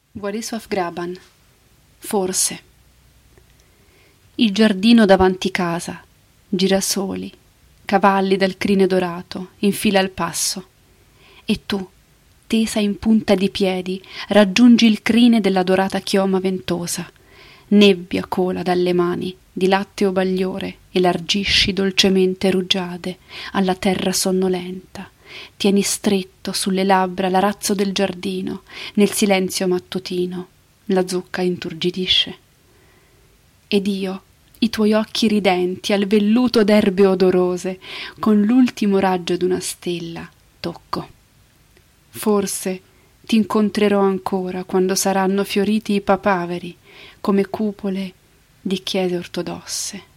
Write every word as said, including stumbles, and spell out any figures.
Władysław Graban. Forse. Il giardino davanti casa, girasoli, cavalli dal crine dorato, in fila al passo. E tu, tesa in punta di piedi, raggiungi il crine della dorata chioma ventosa. Nebbia cola dalle mani, di latte o bagliore, elargisci dolcemente rugiade alla terra sonnolenta. Tieni stretto sulle labbra l'arazzo del giardino, nel silenzio mattutino la zucca inturgidisce. Ed io, i tuoi occhi ridenti al velluto d'erbe odorose, con l'ultimo raggio d'una stella, tocco. Forse t'incontrerò ancora quando saranno fioriti i papaveri come cupole di chiese ortodosse.